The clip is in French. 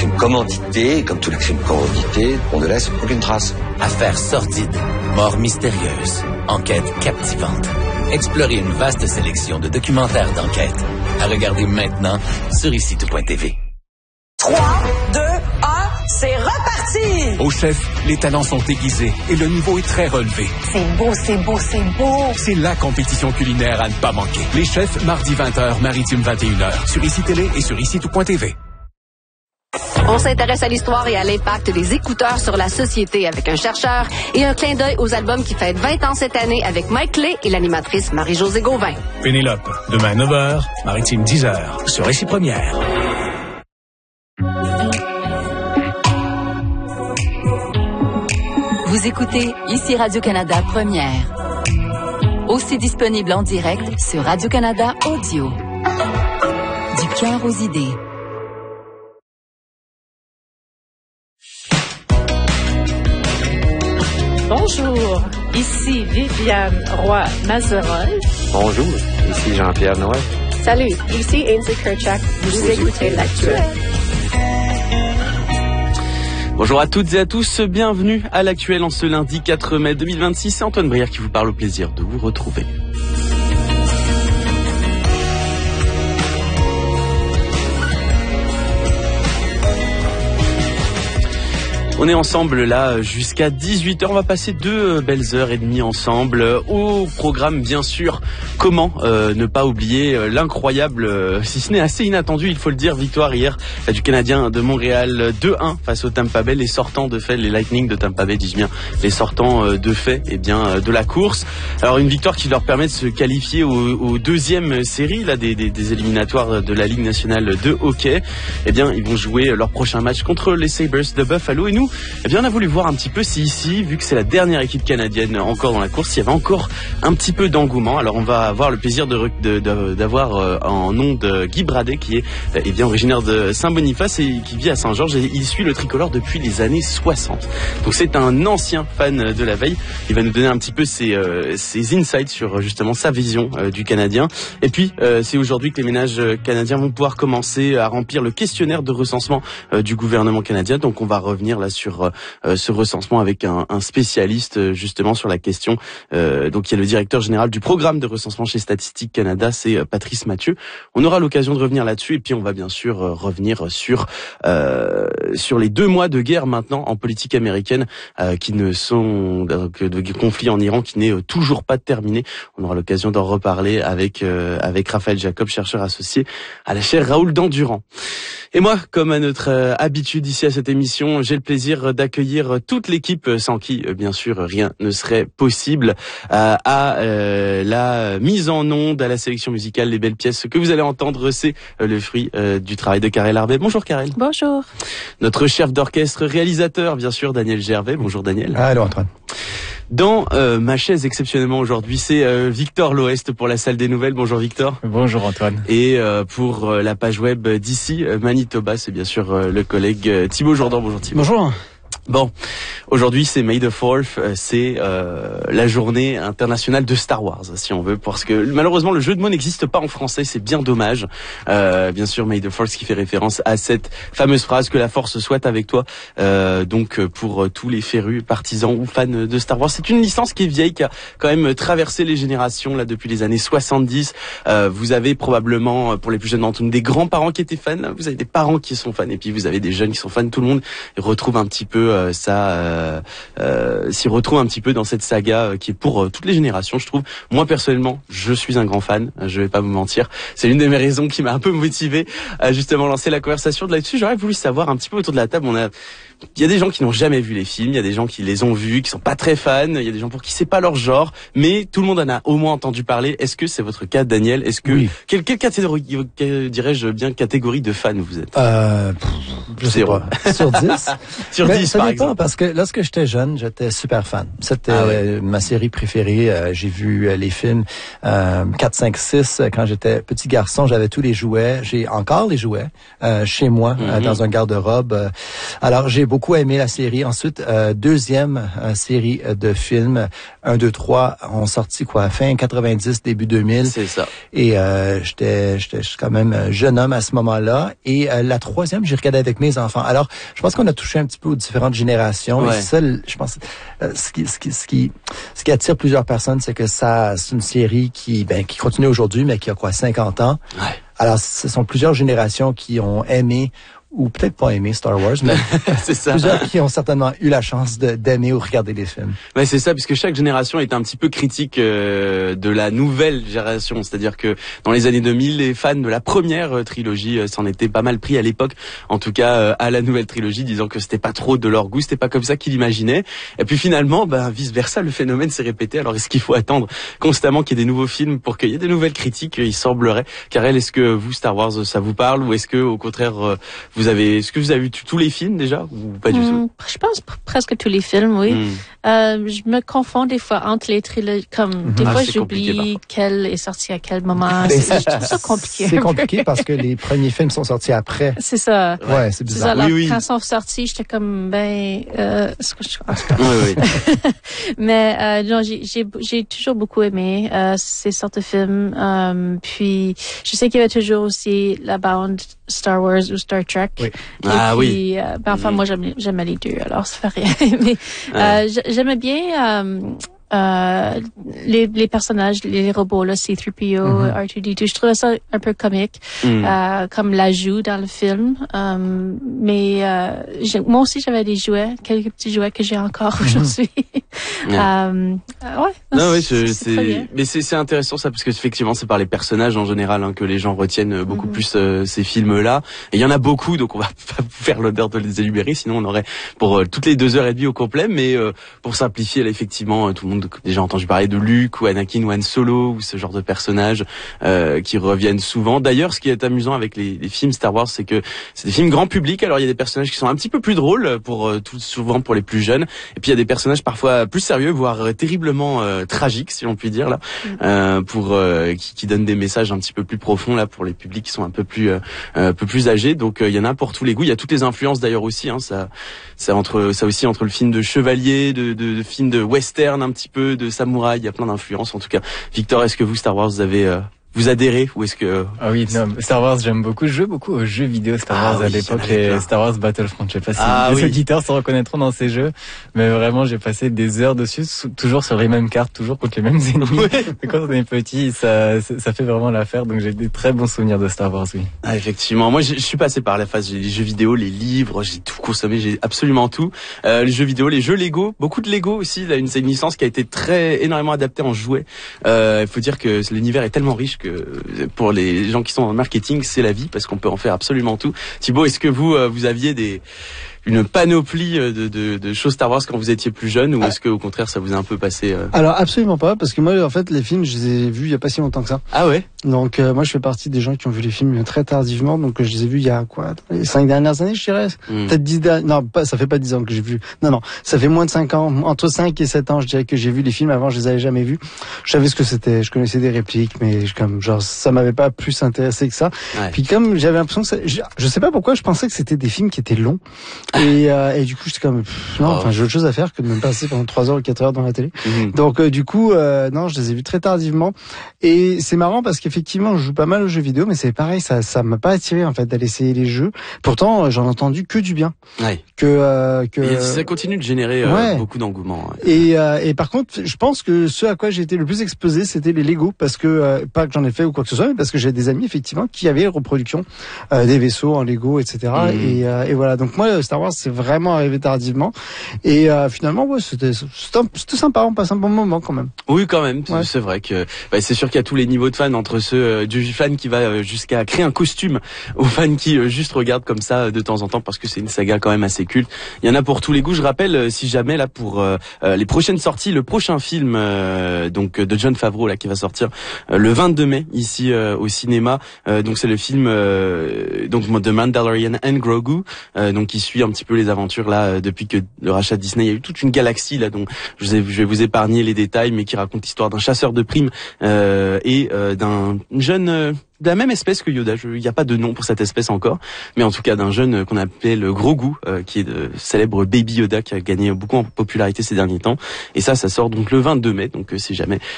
crime commandité, et comme tous les crimes commandités, on ne laisse aucune trace. Affaires sordides, morts mystérieuses, enquêtes captivantes. Explorez une vaste sélection de documentaires d'enquête. À regarder maintenant sur icitout.tv. 3, 2, 1, c'est reparti! Au chef, les talents sont aiguisés et le niveau est très relevé. C'est beau, c'est beau, c'est beau! C'est la compétition culinaire à ne pas manquer. Les chefs, mardi 20h, Maritime 21h, sur ICI Télé et sur icitout.tv. On s'intéresse à l'histoire et à l'impact des écouteurs sur la société avec un chercheur et un clin d'œil aux albums qui fêtent 20 ans cette année avec Mike Lay et l'animatrice Marie-Josée Gauvin. Pénélope, demain 9h, Maritime 10h, sur ICI Première. Vous écoutez ici Radio-Canada Première. Aussi disponible en direct sur Radio-Canada Audio. Du cœur aux idées. Bonjour, ici Viviane Roy-Mazerolle. Bonjour, ici Jean-Pierre Noël. Salut, ici Ainsley Kirchak. Vous écoutez l'Actuel. Bonjour à toutes et à tous, bienvenue à l'Actuel en ce lundi 4 mai 2026. C'est Antoine Brière qui vous parle, au plaisir de vous retrouver. On est ensemble là jusqu'à 18h. On va passer 2 belles heures et demie ensemble. Au programme, bien sûr, comment ne pas oublier l'incroyable, si ce n'est assez inattendu, il faut le dire, victoire hier du Canadien de Montréal 2-1 face au Tampa Bay. Les sortants de fait, les Lightning de Tampa Bay, dis-je bien, les sortants de fait de la course. Alors une victoire qui leur permet de se qualifier aux deuxième série là, des éliminatoires de la Ligue nationale de hockey. Eh bien, ils vont jouer leur prochain match contre les Sabres de Buffalo. Et nous, eh bien, on a voulu voir un petit peu si ici, vu que c'est la dernière équipe canadienne encore dans la course, il y avait encore un petit peu d'engouement. Alors, on va avoir le plaisir d'avoir en ondes Guy Bradet, qui est bien originaire de Saint-Boniface et qui vit à Saint-Georges. Et il suit le tricolore depuis les années 60. Donc, c'est un ancien fan de la veille. Il va nous donner un petit peu ses insights sur justement sa vision du Canadien. Et puis, c'est aujourd'hui que les ménages canadiens vont pouvoir commencer à remplir le questionnaire de recensement du gouvernement canadien. Donc, on va revenir là sur ce recensement avec un spécialiste justement sur la question. Donc il y a le directeur général du programme de recensement chez Statistique Canada, c'est Patrice Mathieu. On aura l'occasion de revenir là-dessus et puis on va bien sûr revenir sur les 2 mois de guerre maintenant en politique américaine qui ne sont de conflit en Iran qui n'est toujours pas terminé. On aura l'occasion d'en reparler avec Raphaël Jacob, chercheur associé à la chaire Raoul Dandurand. Et moi, comme à notre habitude ici à cette émission, j'ai le plaisir d'accueillir toute l'équipe sans qui, bien sûr, rien ne serait possible, à la mise en onde, à la sélection musicale. Les belles pièces que vous allez entendre, c'est le fruit du travail de Karel Arbet. Bonjour Karel. Bonjour. Notre chef d'orchestre, réalisateur, bien sûr, Daniel Gervais. Bonjour Daniel. Allô Antoine. Dans ma chaise exceptionnellement aujourd'hui, c'est Victor Loest pour la salle des nouvelles. Bonjour Victor. Bonjour Antoine. Et pour la page web d'ici, Manitoba, c'est bien sûr le collègue Thibaut Jourdan. Bonjour Thibaut. Bonjour. Bon, aujourd'hui c'est May the 4th, c'est la journée internationale de Star Wars, si on veut, parce que malheureusement le jeu de mots n'existe pas en français, c'est bien dommage. Bien sûr May the 4th qui fait référence à cette fameuse phrase que la force soit avec toi. Donc pour tous les férus, partisans ou fans de Star Wars, c'est une licence qui est vieille, qui a quand même traversé les générations là depuis les années 70. Vous avez probablement, pour les plus jeunes d'entre nous, des grands-parents qui étaient fans, vous avez des parents qui sont fans, et puis vous avez des jeunes qui sont fans. Tout le monde retrouve un petit peu s'y retrouve un petit peu dans cette saga qui est pour toutes les générations, je trouve. Moi personnellement, je suis un grand fan, je vais pas vous mentir. C'est l'une des mes raisons qui m'a un peu motivé à justement lancer la conversation de là-dessus. J'aurais voulu savoir un petit peu autour de la table, il y a des gens qui n'ont jamais vu les films, il y a des gens qui les ont vus, qui sont pas très fans, il y a des gens pour qui c'est pas leur genre, mais tout le monde en a au moins entendu parler. Est-ce que c'est votre cas, Daniel? Est-ce que quelle catégorie, dirais-je bien, catégorie de fans vous êtes? Je sais pas. Sur 10. Sur 10 par exemple. Parce que lorsque j'étais jeune, j'étais super fan. C'était ma série préférée. J'ai vu les films 4, 5, 6 quand j'étais petit garçon. J'avais tous les jouets. J'ai encore les jouets chez moi dans un garde-robe. Alors, j'ai beaucoup aimé la série. Ensuite, deuxième série de films, 1, 2, 3, ont sorti fin 90, début 2000. C'est ça. Et j'étais quand même jeune homme à ce moment-là. Et la troisième, j'ai regardé avec mes enfants. Alors, je pense qu'on a touché un petit peu aux différentes générations. Ouais. Et ça, je pense, ce qui attire plusieurs personnes, c'est que c'est une série qui continue aujourd'hui, mais qui a 50 ans. Ouais. Alors, ce sont plusieurs générations qui ont aimé ou peut-être pas aimé Star Wars, mais c'est ça. Plusieurs qui ont certainement eu la chance d'aimer ou regarder les films. Ouais, c'est ça, puisque chaque génération est un petit peu critique de la nouvelle génération. C'est-à-dire que dans les années 2000, les fans de la première trilogie s'en étaient pas mal pris à l'époque, en tout cas à la nouvelle trilogie, disant que c'était pas trop de leur goût, c'était pas comme ça qu'ils l'imaginaient. Et puis finalement, vice versa, le phénomène s'est répété. Alors est-ce qu'il faut attendre constamment qu'il y ait des nouveaux films pour qu'il y ait des nouvelles critiques? Il semblerait. Karel, est-ce que vous, Star Wars, ça vous parle, ou est-ce que au contraire est-ce que vous avez vu tous les films déjà ou pas du tout? Je pense presque tous les films, oui. Je me confonds des fois entre les trilogies, des fois j'oublie quel est sorti à quel moment. Je trouve ça compliqué. C'est compliqué parce que les premiers films sont sortis après. C'est ça. Ouais, c'est bizarre. Alors, quand ils sont sortis, j'étais comme ce que je pense. Oui. Mais non, j'ai toujours beaucoup aimé ces sortes de films. Puis je sais qu'il y avait toujours aussi la bande Star Wars ou Star Trek. Oui. Et puis, enfin, moi, j'aimais les deux, alors ça fait rien. Mais j'aimais bien les personnages, les robots, là, C-3PO, R2-D2. Je trouvais ça un peu comique, comme l'ajout dans le film. Mais moi aussi, j'avais des jouets, quelques petits jouets que j'ai encore aujourd'hui. Mais c'est intéressant ça, parce que effectivement, c'est par les personnages en général que les gens retiennent beaucoup plus ces films-là. Et il y en a beaucoup, donc on va pas vous faire l'honneur de les énumérer, sinon on aurait pour toutes les 2h30 au complet. Mais pour simplifier, là, effectivement, tout le monde a déjà entendu parler de Luke ou Anakin ou Han Solo ou ce genre de personnages qui reviennent souvent. D'ailleurs, ce qui est amusant avec les films Star Wars, c'est que c'est des films grand public. Alors il y a des personnages qui sont un petit peu plus drôles souvent pour les plus jeunes, et puis il y a des personnages parfois plus sérieux, voire terriblement tragiques, si l'on peut dire là, qui donnent des messages un petit peu plus profonds là pour les publics qui sont un peu plus âgés. Donc il y en a pour tous les goûts. Il y a toutes les influences d'ailleurs aussi. Ça aussi entre le film de chevalier, de film de western un petit peu, de samouraï. Il y a plein d'influences. En tout cas, Victor, est-ce que vous, Star Wars, vous adhérez, ou est-ce que... Ah oui, non, Star Wars, j'aime beaucoup. Je jouais beaucoup aux jeux vidéo Star Wars à l'époque, les Star Wars Battlefront. Je sais pas si les auditeurs se reconnaîtront dans ces jeux, mais vraiment, j'ai passé des heures dessus, toujours sur les mêmes cartes, toujours contre les mêmes ennemis. Et quand on est petit, ça fait vraiment l'affaire. Donc j'ai des très bons souvenirs de Star Wars, oui. Ah, effectivement. Moi, je suis passé par la phase, j'ai les jeux vidéo, les livres, j'ai tout consommé, j'ai absolument tout. Les jeux vidéo, les jeux Lego, beaucoup de Lego aussi. Là, c'est une licence qui a été énormément adaptée en jouets. Il faut dire que l'univers est tellement riche que pour les gens qui sont dans le marketing, c'est la vie, parce qu'on peut en faire absolument tout. Thibaut, est-ce que vous aviez une panoplie de choses Star Wars quand vous étiez plus jeune, ou est-ce que au contraire ça vous a un peu passé Alors absolument pas, parce que moi en fait les films je les ai vus il y a pas si longtemps que ça. Ah ouais. Donc moi je fais partie des gens qui ont vu les films très tardivement, donc je les ai vus il y a les 5 dernières années, je dirais. Peut-être 10 non, ça fait pas 10 ans que j'ai vu. Non, ça fait moins de 5 ans, entre 5 et 7 ans, je dirais que j'ai vu les films. Avant je les avais jamais vus. Je savais ce que c'était, je connaissais des répliques, mais ça m'avait pas plus intéressé que ça. Ouais. Puis comme j'avais l'impression que je sais pas pourquoi je pensais que c'était des films qui étaient longs. Et du coup, j'étais comme j'ai autre chose à faire que de me passer pendant 3 heures ou 4 heures dans la télé. Donc du coup, non, je les ai vus très tardivement. Et c'est marrant parce qu'effectivement, je joue pas mal aux jeux vidéo, mais c'est pareil, ça m'a pas attiré en fait d'aller essayer les jeux. Pourtant, j'en ai entendu que du bien. Ouais. Et ça continue de générer beaucoup d'engouement. Ouais. Et par contre, je pense que ce à quoi j'ai été le plus exposé, c'était les Lego, parce que pas que j'en ai fait ou quoi que ce soit, mais parce que j'ai des amis effectivement qui avaient reproduction des vaisseaux en Lego, etc. Et voilà. Donc moi, Star Wars, c'est vraiment arrivé tardivement. Et finalement, c'était sympa, on passe un bon moment quand même. Oui, quand même. Ouais. C'est vrai que c'est sûr qu'il y a tous les niveaux de fans, entre ceux du fan qui va jusqu'à créer un costume aux fans qui juste regardent comme ça de temps en temps, parce que c'est une saga quand même assez culte. Il y en a pour tous les goûts. Je rappelle, si jamais là pour les prochaines sorties, le prochain film donc de Jon Favreau là qui va sortir le 22 mai ici au cinéma. Donc c'est le film donc The Mandalorian and Grogu, donc qui suit un un petit peu les aventures là depuis que le rachat de Disney. Il y a eu toute une galaxie là dont je vais vous épargner les détails, mais qui raconte l'histoire d'un chasseur de primes et d'un jeune de la même espèce que Yoda. Il n'y a pas de nom pour cette espèce encore, mais en tout cas d'un jeune qu'on appelle Grogu, qui est de célèbre Baby Yoda, qui a gagné beaucoup en popularité ces derniers temps. Et ça sort donc le 22 mai. Donc si jamais